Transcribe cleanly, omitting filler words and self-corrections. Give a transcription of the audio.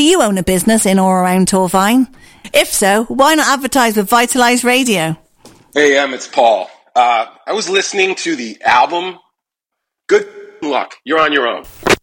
you own a business in or around Torvine? If so, why not advertise with Vitalise Radio? Hey, it's Paul. I was listening to the album. Good luck. You're on your own.